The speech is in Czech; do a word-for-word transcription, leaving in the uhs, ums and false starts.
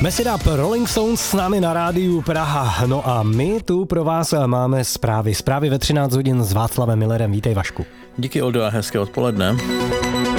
Messed Up, Rolling Stones s námi na rádiu Praha. No a my tu pro vás máme zprávy. Zprávy ve třináct hodin s Václavem Millerem. Vítej, Vašku. Díky, Oldo, a hezké odpoledne.